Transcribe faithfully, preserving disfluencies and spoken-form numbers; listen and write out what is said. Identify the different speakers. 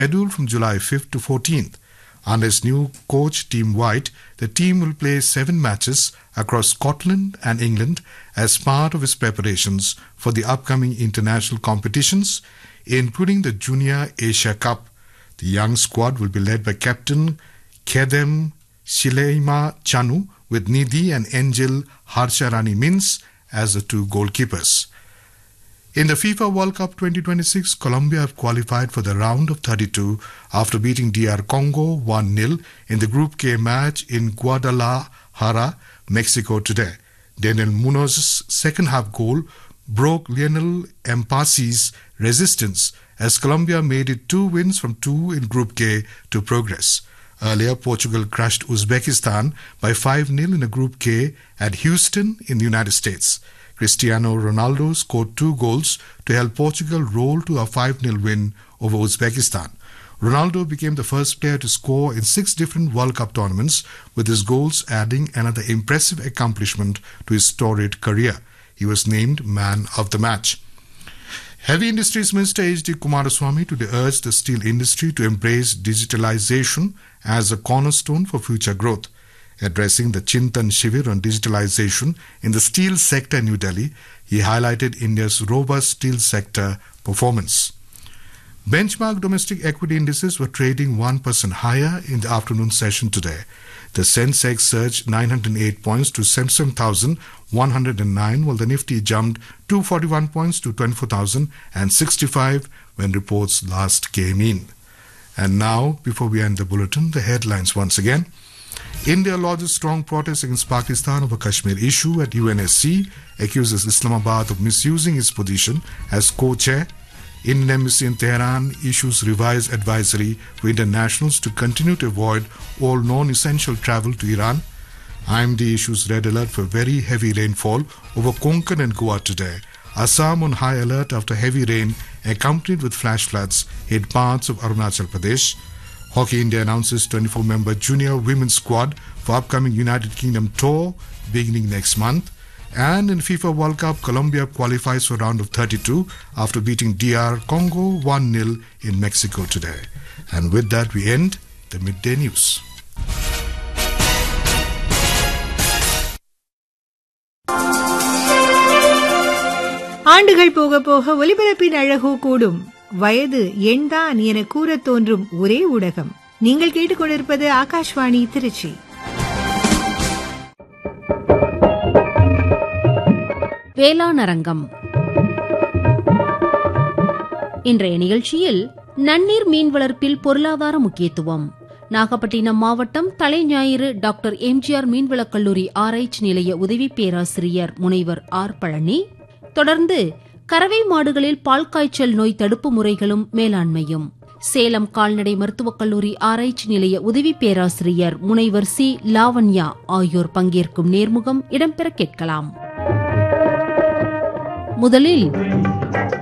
Speaker 1: scheduled from July fifth to fourteenth. Under its new coach, Team White, the team will play seven matches across Scotland and England as part of its preparations for the upcoming international competitions, including the Junior Asia Cup. The young squad will be led by captain Kedem Shileima Chanu, with Nidhi and Angel Harsharani Mins as the two goalkeepers. In the FIFA World Cup twenty twenty-six, Colombia have qualified for the round of thirty-two after beating D R Congo one nil in the Group K match in Guadalajara, Mexico today. Daniel Munoz's second half goal broke Lionel Mpassi's resistance as Colombia made it two wins from two in Group K to progress. Earlier, Portugal crushed Uzbekistan by five nil in a Group K at Houston in the United States. Cristiano Ronaldo scored two goals to help Portugal roll to a five nil win over Uzbekistan. Ronaldo became the first player to score in six different World Cup tournaments, with his goals adding another impressive accomplishment to his storied career. He was named Man of the Match. Heavy Industries Minister H D Kumaraswamy today urged the steel industry to embrace digitalization as a cornerstone for future growth. Addressing the Chintan Shivir on digitalization in the steel sector in New Delhi, he highlighted India's robust steel sector performance. Benchmark domestic equity indices were trading one percent higher in the afternoon session today. The Sensex surged nine hundred eight points to seventy-seven thousand one hundred nine, while the Nifty jumped two hundred forty-one points to twenty-four thousand sixty-five when reports last came in. And now, before we end the bulletin, the headlines once again. India lodges strong protest against Pakistan over Kashmir issue at U N S C, accuses Islamabad of misusing its position as co-chair. Indian Embassy in Tehran issues revised advisory for internationals to continue to avoid all non-essential travel to Iran. I M D issues red alert for very heavy rainfall over Konkan and Goa today. Assam on high alert after heavy rain accompanied with flash floods hit parts of Arunachal Pradesh. Hockey India announces twenty-four member junior women's squad for upcoming United Kingdom tour beginning next month. And in FIFA World Cup, Colombia qualifies for round of thirty-two after beating D R Congo one nil in Mexico today. And with that, we end the midday news.
Speaker 2: ஆண்டுகள் போக போக ஒலிபரப்பின் அழகு கூடும். வயது எண்தான் என கூற தோன்றும் ஒரே ஊடகம். நீங்கள் கேட்டுக்கொண்டிருப்பது ஆகாஷ்வாணி திருச்சி.
Speaker 3: வேளாணரங்கம். இன்றைய நிகழ்ச்சியில் நன்னீர் மீன் வளர்ப்பில் பொருளாதார முக்கியத்துவம், நாகப்பட்டினம் மாவட்டம் தலைஞாயிறு டாக்டர் எம்ஜிஆர் மீன்வளக் கல்லூரி ஆராய்ச்சி நிலைய உதவி பேராசிரியர் முனைவர் ஆர் பழனி. தொடர்ந்து கறவை மாடுகளில் பால் காய்ச்சல் நோய் தடுப்பு முறைகளும் மேலாண்மையும், சேலம் கால்நடை மருத்துவக் கல்லூரி ஆராய்ச்சி நிலைய உதவி பேராசிரியர் முனைவர் சி லாவண்யா ஆகியோர் பங்கேற்கும் நேர்முகம் இடம்பெற கேட்கலாம். முதலில்